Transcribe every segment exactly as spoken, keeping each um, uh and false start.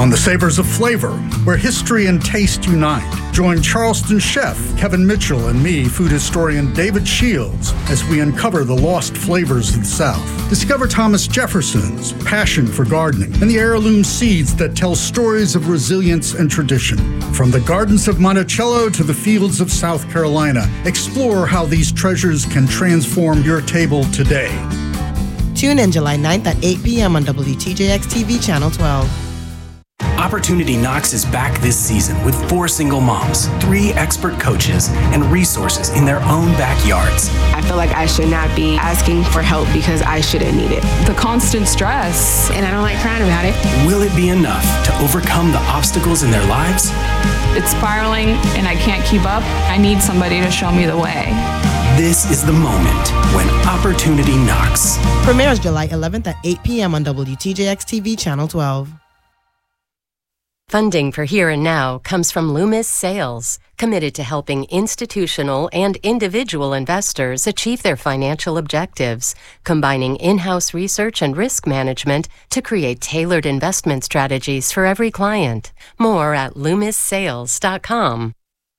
On The Savors of Flavor, where history and taste unite. Join Charleston chef Kevin Mitchell and me, food historian David Shields, as we uncover the lost flavors of the South. Discover Thomas Jefferson's passion for gardening and the heirloom seeds that tell stories of resilience and tradition. From the gardens of Monticello to the fields of South Carolina, explore how these treasures can transform your table today. Tune in July ninth at eight p.m. on W T J X T V Channel twelve. Opportunity Knocks is back this season with four single moms, three expert coaches, and resources in their own backyards. I feel like I should not be asking for help because I shouldn't need it. The constant stress. And I don't like crying about it. Will it be enough to overcome the obstacles in their lives? It's spiraling and I can't keep up. I need somebody to show me the way. This is the moment when Opportunity Knocks. Premieres July eleventh at eight p.m. on W T J X T V Channel twelve. Funding for Here and Now comes from Loomis Sales, committed to helping institutional and individual investors achieve their financial objectives, combining in-house research and risk management to create tailored investment strategies for every client. More at loomis sales dot com.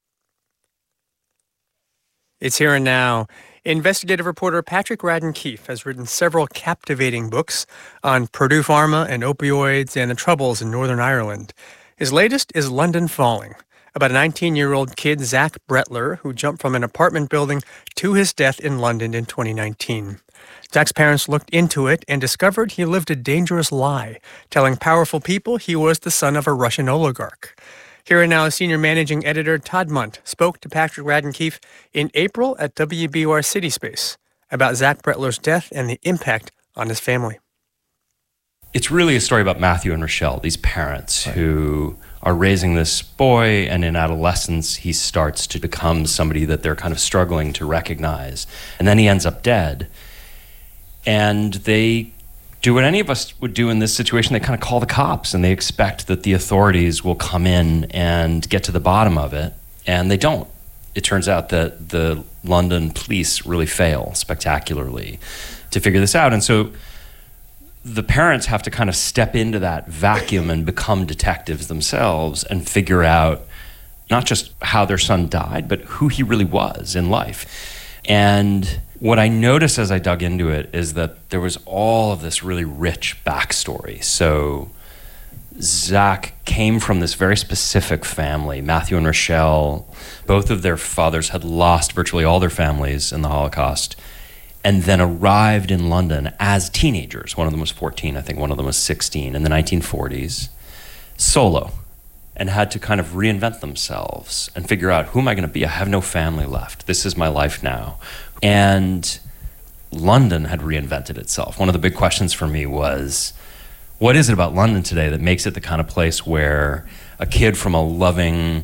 It's Here and Now. Investigative reporter Patrick Radden Keefe has written several captivating books on Purdue Pharma and opioids and the troubles in Northern Ireland. His latest is London Falling, about a nineteen-year-old kid, Zach Bretler, who jumped from an apartment building to his death in London in twenty nineteen. Zach's parents looked into it and discovered he lived a dangerous lie, telling powerful people he was the son of a Russian oligarch. Here and Now, senior managing editor Todd Munt spoke to Patrick Radden Keefe in April at W B U R City Space about Zach Bretler's death and the impact on his family. It's really a story about Matthew and Rochelle, these parents right. who are raising this boy, and in adolescence he starts to become somebody that they're kind of struggling to recognize. And then he ends up dead. And they do what any of us would do in this situation. They kind of call the cops, and they expect that the authorities will come in and get to the bottom of it, and they don't. It turns out that the London police really fail spectacularly to figure this out. And so the parents have to kind of step into that vacuum and become detectives themselves and figure out not just how their son died, but who he really was in life. And what I noticed as I dug into it is that there was all of this really rich backstory. So Zach came from this very specific family. Matthew and Rochelle, both of their fathers had lost virtually all their families in the Holocaust, and then arrived in London as teenagers. One of them was fourteen, I think one of them was sixteen, in the nineteen forties, solo, and had to kind of reinvent themselves and figure out, who am I gonna be? I have no family left. This is my life now. And London had reinvented itself. One of the big questions for me was, what is it about London today that makes it the kind of place where a kid from a loving